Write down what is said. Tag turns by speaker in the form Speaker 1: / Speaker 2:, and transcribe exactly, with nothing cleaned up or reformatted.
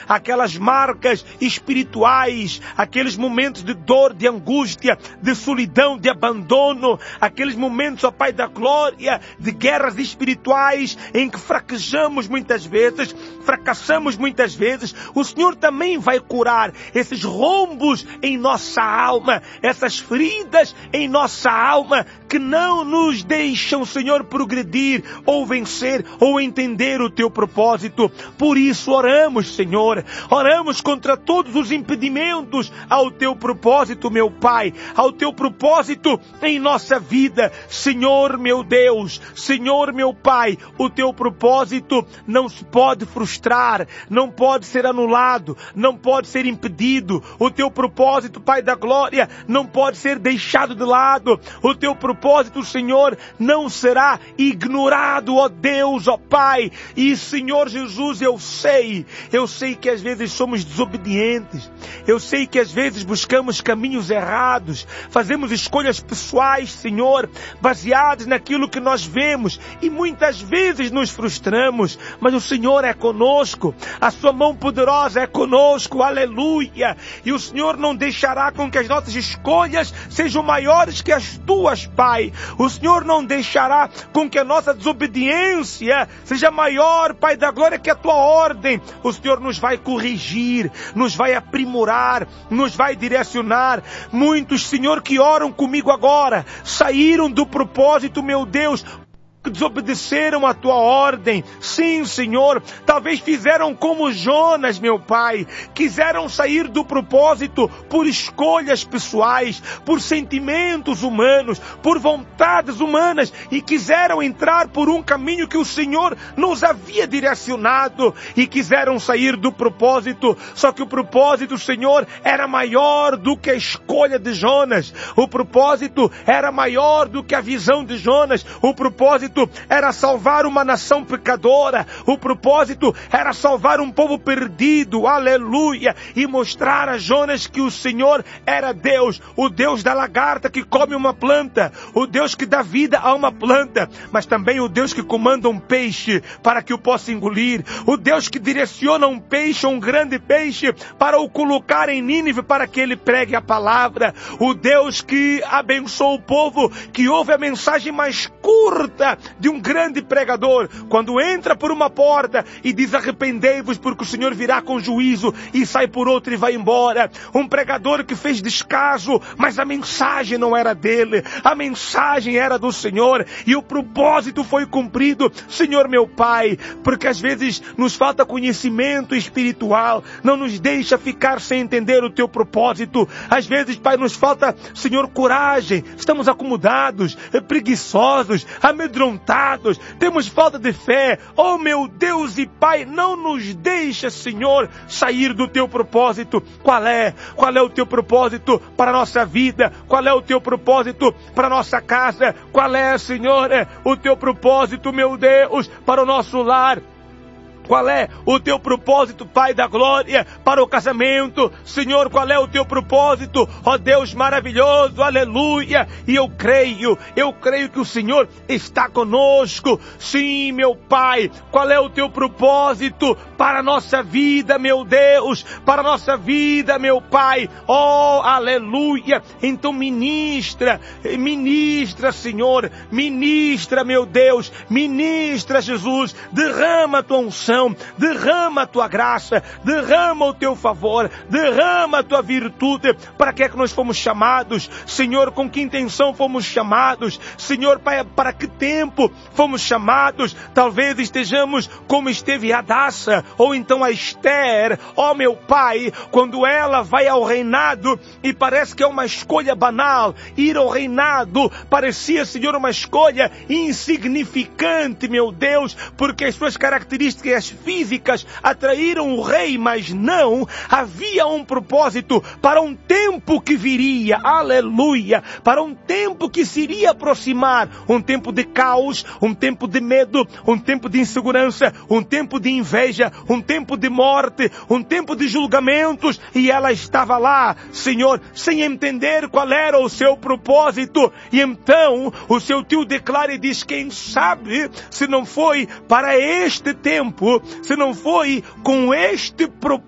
Speaker 1: aquelas marcas espirituais, aqueles momentos de dor, de angústia, de solidão, de abandono, aqueles momentos, ó Pai da glória, de guerras espirituais em que fraquejamos muitas vezes, fracassamos muitas vezes. O Senhor também vai curar esses rombos em nossa alma, essas feridas em nossa alma que não nos deixam, Senhor, progredir ou vencer ou entender o Teu propósito. Por isso oramos, Senhor, oramos contra todos os impedimentos ao Teu propósito, meu Pai, ao Teu propósito em nossa vida. Senhor, meu Deus, Senhor, meu Pai, o Teu propósito não se pode frustrar, não pode ser anulado, não pode ser impedido. O Teu propósito, Pai da glória, não pode ser deixado de lado. O Teu propósito, Senhor, não será ignorado, ó Deus, ó Pai. E, Senhor Jesus, eu sei, eu sei que às vezes somos desobedientes, eu sei que às vezes buscamos caminhos errados, fazemos escolhas pessoais, Senhor, baseadas naquilo que nós vemos, e muitas vezes nos frustramos, mas o Senhor é conosco, a Sua mão poderosa é conosco, aleluia, e o Senhor não deixará com que as nossas escolhas sejam maiores que as Tuas, Pai. O Senhor não deixará com que a nossa desobediência seja maior, Pai da glória, que a Tua ordem. O Senhor nos vai corrigir, nos vai aprimorar, nos vai direcionar. Muitos, Senhor, que oram comigo agora, saíram do propósito, meu Deus, desobedeceram a Tua ordem. Sim, Senhor, talvez fizeram como Jonas, meu Pai, quiseram sair do propósito por escolhas pessoais, por sentimentos humanos, por vontades humanas, e quiseram entrar por um caminho que o Senhor nos havia direcionado, e quiseram sair do propósito. Só que o propósito, Senhor, era maior do que a escolha de Jonas. O propósito era maior do que a visão de Jonas. O propósito era salvar uma nação pecadora. O propósito era salvar um povo perdido, aleluia, e mostrar a Jonas que o Senhor era Deus, o Deus da lagarta que come uma planta, o Deus que dá vida a uma planta, mas também o Deus que comanda um peixe para que o possa engolir, o Deus que direciona um peixe, um grande peixe, para o colocar em Nínive para que ele pregue a palavra, o Deus que abençoa o povo, que ouve a mensagem mais curta de um grande pregador, quando entra por uma porta e diz: arrependei-vos, porque o Senhor virá com juízo, e sai por outra e vai embora. Um pregador que fez descaso, mas a mensagem não era dele, a mensagem era do Senhor, e o propósito foi cumprido. Senhor meu Pai, porque às vezes nos falta conhecimento espiritual, não nos deixa ficar sem entender o Teu propósito. Às vezes, Pai, nos falta, Senhor, coragem, estamos acomodados, preguiçosos, amedrontados, temos falta de fé. Oh meu Deus e Pai, não nos deixa, Senhor, sair do Teu propósito. Qual é? Qual é o Teu propósito para a nossa vida? Qual é o Teu propósito para a nossa casa? Qual é, Senhor, o Teu propósito, meu Deus, para o nosso lar? Qual é o Teu propósito, Pai da glória, para o casamento? Senhor, qual é o Teu propósito? Ó Deus maravilhoso, aleluia. E eu creio, eu creio que o Senhor está conosco. Sim, meu Pai, qual é o Teu propósito para a nossa vida, meu Deus? Para a nossa vida, meu Pai. Oh, aleluia. Então ministra, ministra, Senhor, ministra, meu Deus, ministra, Jesus, derrama a Tua unção, derrama a Tua graça, derrama o Teu favor, derrama a Tua virtude. Para que é que nós fomos chamados? Senhor, com que intenção fomos chamados? Senhor, Pai, para que tempo fomos chamados? Talvez estejamos como esteve Hadassah, ou então a Esther. Ó meu Pai, quando ela vai ao reinado, e parece que é uma escolha banal, ir ao reinado parecia, Senhor, uma escolha insignificante, meu Deus, porque as suas características físicas atraíram o rei, mas não, havia um propósito para um tempo que viria, aleluia, para um tempo que se iria aproximar, um tempo de caos, um tempo de medo, um tempo de insegurança, um tempo de inveja, um tempo de morte, um tempo de julgamentos, e ela estava lá, Senhor, sem entender qual era o seu propósito. E então o seu tio declara e diz: quem sabe se não foi para este tempo, se não foi com este propósito